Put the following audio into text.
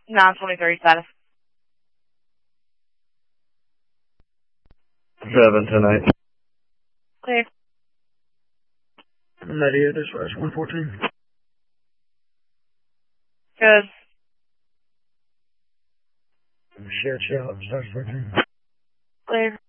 Non-23 status. 7 tonight. Clear. Media dispatch 114. Good. Shared shot, status 13. Clear.